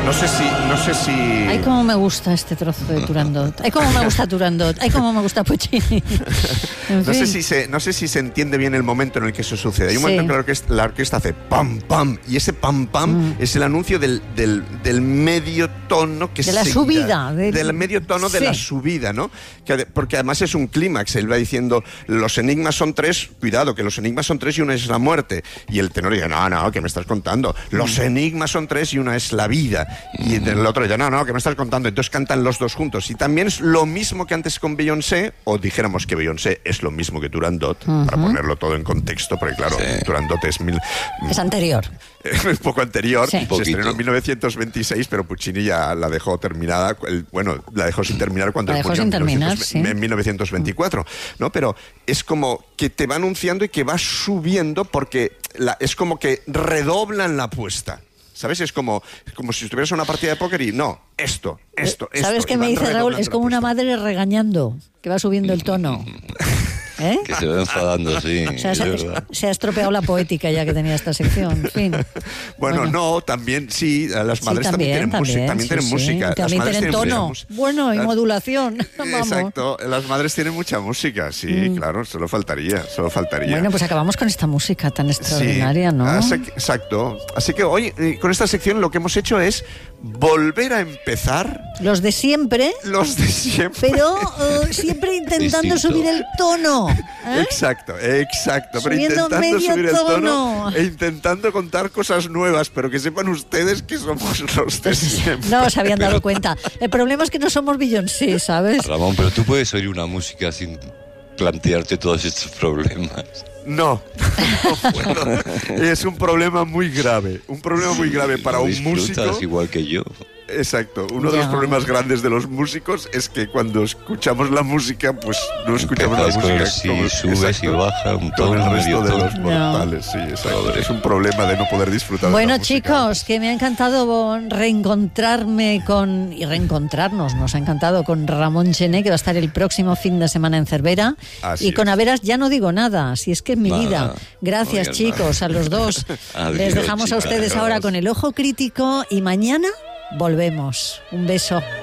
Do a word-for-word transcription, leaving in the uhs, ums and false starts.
No sé si... No sé si... Ay, cómo me gusta este trozo de Turandot. Ay, cómo me gusta Turandot. Ay, cómo me gusta Puccini. En no, fin. sé si se, no sé si se entiende bien el momento en el que eso sucede. Hay un Sí. momento en que la orquesta, la orquesta hace pam, pam, y ese pam, pam mm. es el anuncio del, del, del medio tono que De la seguirá, subida. Del, del medio tono sí. de la subida, ¿no? Que, porque además es un clímax. Él va diciendo, los enigmas son tres, cuidado, que los enigmas son tres y una es la muerte. Y el tenor dice, no, no, ¿qué me estás contando? Los enigmas son tres y una es la vida. Y el otro dice, no, no, ¿qué me estás contando? Entonces cantan los dos juntos. Y también es lo mismo que antes con Beyoncé, o dijéramos que Beyoncé es lo mismo que Turandot, uh-huh. para ponerlo todo en contexto, porque claro, sí. Turandot es mil... Es anterior. Es un poco anterior, sí. se estrenó en mil novecientos veintiséis, pero Puccini ya la dejó terminada, el, bueno, la dejó sin terminar cuando la dejó sin terminar, sí. en mil novecientos veinticuatro, ¿no? Pero es como que te va anunciando y que va subiendo porque la, es como que redoblan la apuesta. ¿Sabes? Es como, como si estuvieras en una partida de póker y no, esto, esto, esto. ¿Sabes qué me dice Raúl? Es como una madre regañando, que va subiendo el tono. ¿Eh? Que se va enfadando, sí. O sea, se, se ha estropeado la poética ya que tenía esta sección, en fin. Bueno, bueno. no, también, sí, las madres sí, también, también, también, también tienen sí, música. Sí. También tienen, tienen tono, música. Bueno, y las, modulación. Vamos. Exacto, las madres tienen mucha música, sí, mm. claro, solo faltaría, solo faltaría. Bueno, pues acabamos con esta música tan extraordinaria, sí, ¿no? Así, exacto. Así que hoy, con esta sección, lo que hemos hecho es volver a empezar... Los de siempre. Los de siempre. Pero uh, siempre intentando Distinto. subir el tono. ¿eh? Exacto, exacto. Subiendo pero intentando subir el tono. tono e intentando contar cosas nuevas, pero que sepan ustedes que somos los de siempre. No se habían dado cuenta. El problema es que no somos Beyoncé, ¿sabes? Ramón, pero tú puedes oír una música sin plantearte todos estos problemas. No, no puedo. Es un problema muy grave, un problema muy grave para ¿Lo un músico. igual que yo. Exacto, uno ya. de los problemas grandes de los músicos es que cuando escuchamos la música, pues no escuchamos Empezás la música sí, como subes exacto, y baja un con tono, el resto de tono. los mortales, sí, exacto. Es un problema de no poder disfrutar bueno, de la música. chicos, que me ha encantado reencontrarme con y reencontrarnos, nos ha encantado con Ramón Gené, que va a estar el próximo fin de semana en Cervera. Así y con es. Averas ya no digo nada, si es que es mi Nada, vida. Gracias, no chicos, nada. a los dos. Adiós, Les dejamos chicas, a ustedes ahora con el ojo crítico y mañana volvemos. Un beso.